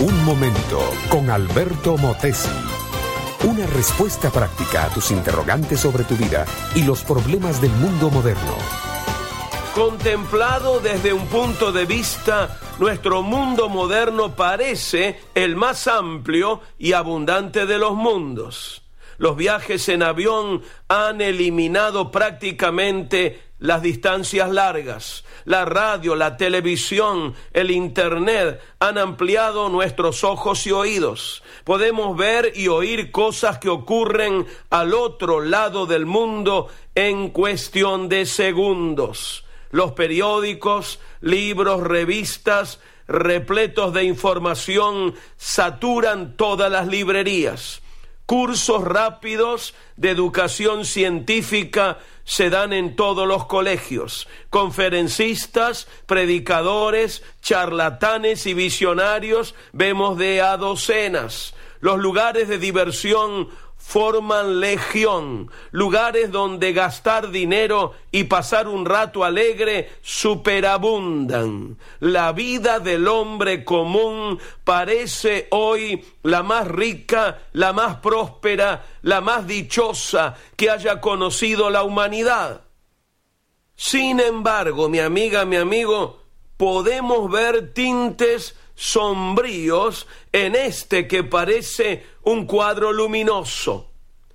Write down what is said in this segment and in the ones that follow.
Un momento con Alberto Motesi. Una respuesta práctica a tus interrogantes sobre tu vida y los problemas del mundo moderno. Contemplado desde un punto de vista, nuestro mundo moderno parece el más amplio y abundante de los mundos. Los viajes en avión han eliminado prácticamente las distancias largas. La radio, la televisión, el internet han ampliado nuestros ojos y oídos. Podemos ver y oír cosas que ocurren al otro lado del mundo en cuestión de segundos. Los periódicos, libros, revistas, repletos de información, saturan todas las librerías. Cursos rápidos de educación científica se dan en todos los colegios. Conferencistas, predicadores, charlatanes y visionarios vemos de a docenas. Los lugares de diversión forman legión, lugares donde gastar dinero y pasar un rato alegre superabundan. La vida del hombre común parece hoy la más rica, la más próspera, la más dichosa que haya conocido la humanidad. Sin embargo, mi amiga, mi amigo, podemos ver tintes sombríos en este que parece un cuadro luminoso.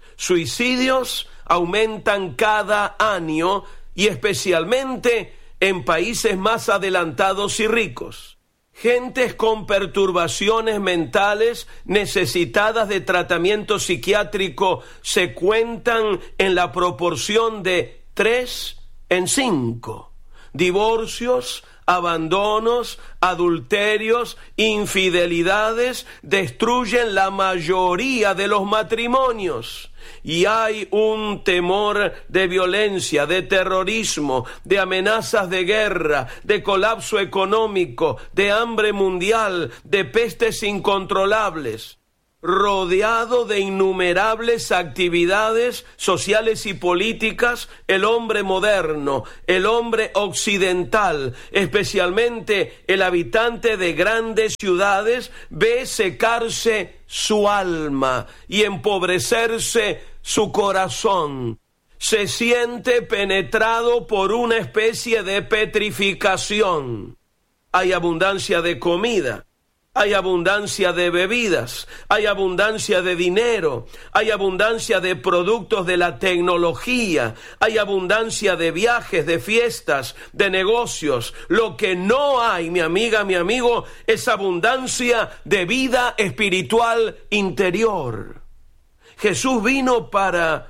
Suicidios aumentan cada año y especialmente en países más adelantados y ricos. Gentes con perturbaciones mentales necesitadas de tratamiento psiquiátrico se cuentan en la proporción de 3 en 5. Divorcios, abandonos, adulterios, infidelidades destruyen la mayoría de los matrimonios. Y hay un temor de violencia, de terrorismo, de amenazas de guerra, de colapso económico, de hambre mundial, de pestes incontrolables. Rodeado de innumerables actividades sociales y políticas, el hombre moderno, el hombre occidental, especialmente el habitante de grandes ciudades, ve secarse su alma y empobrecerse su corazón. Se siente penetrado por una especie de petrificación. Hay abundancia de comida. Hay abundancia de bebidas, hay abundancia de dinero, hay abundancia de productos de la tecnología, hay abundancia de viajes, de fiestas, de negocios. Lo que no hay, mi amiga, mi amigo, es abundancia de vida espiritual interior. Jesús vino para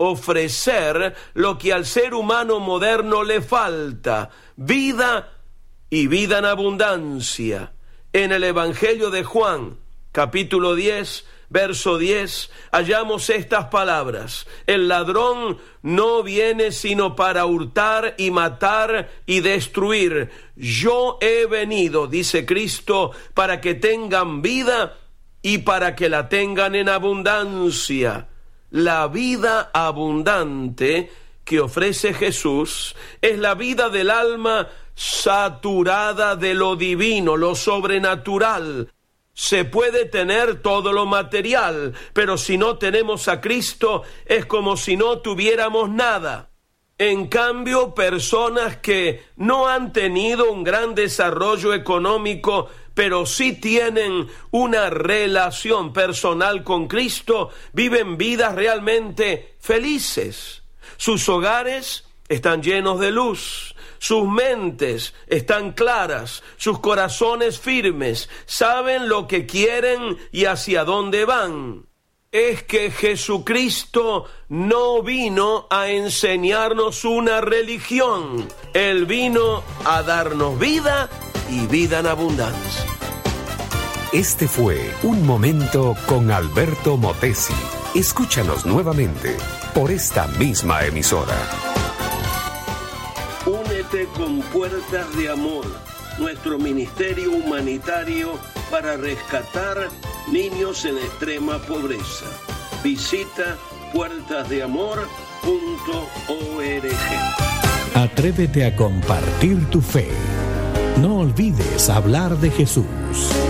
ofrecer lo que al ser humano moderno le falta: vida y vida en abundancia. En el Evangelio de Juan, capítulo 10, verso 10, hallamos estas palabras: el ladrón no viene sino para hurtar y matar y destruir. Yo he venido, dice Cristo, para que tengan vida y para que la tengan en abundancia. La vida abundante que ofrece Jesús es la vida del alma saturada de lo divino, lo sobrenatural. Se puede tener todo lo material, pero si no tenemos a Cristo, es como si no tuviéramos nada. En cambio, personas que no han tenido un gran desarrollo económico, pero sí tienen una relación personal con Cristo, viven vidas realmente felices. Sus hogares están llenos de luz. Sus mentes están claras, sus corazones firmes, saben lo que quieren y hacia dónde van. Es que Jesucristo no vino a enseñarnos una religión. Él vino a darnos vida y vida en abundancia. Este fue Un Momento con Alberto Motesi. Escúchanos nuevamente por esta misma emisora. Únete con Puertas de Amor, nuestro ministerio humanitario para rescatar niños en extrema pobreza. Visita puertasdeamor.org. Atrévete a compartir tu fe. No olvides hablar de Jesús.